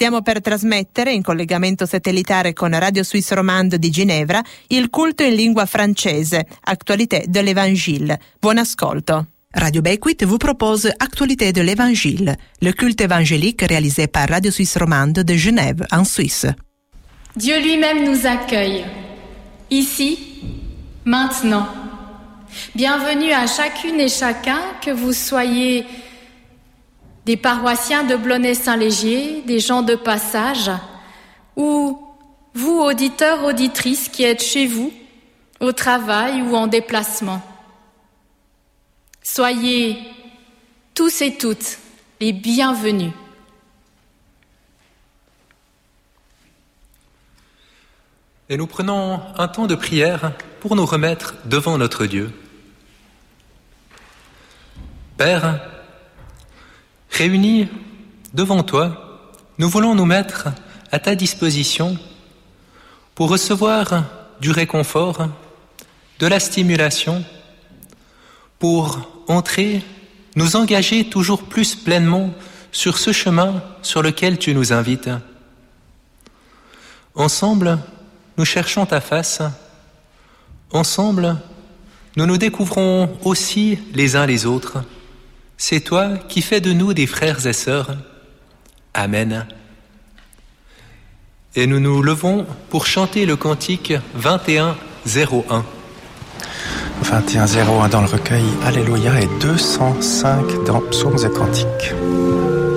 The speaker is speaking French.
Stiamo per trasmettere, in collegamento satellitare con Radio Suisse Romande di Ginevra, il culto in lingua francese, Actualité de l'Évangile. Buon ascolto. Radio Becquith vous propose Actualité de l'Évangile, le culte évangélique réalisé par Radio Suisse Romande de Genève, en Suisse. Dieu lui-même nous accueille, ici, maintenant. Bienvenue à chacune et chacun, que vous soyez des paroissiens de Blonay-Saint-Légier, des gens de passage, ou vous, auditeurs, auditrices, qui êtes chez vous, au travail ou en déplacement. Soyez tous et toutes les bienvenus. Et nous prenons un temps de prière pour nous remettre devant notre Dieu. Père, réunis devant toi, nous voulons nous mettre à ta disposition pour recevoir du réconfort, de la stimulation, pour entrer, nous engager toujours plus pleinement sur ce chemin sur lequel tu nous invites. Ensemble, nous cherchons ta face. Ensemble, nous nous découvrons aussi les uns les autres. C'est toi qui fais de nous des frères et sœurs. Amen. Et nous nous levons pour chanter le cantique 2101. 2101 dans le recueil Alléluia et 205 dans Psaumes et Cantiques.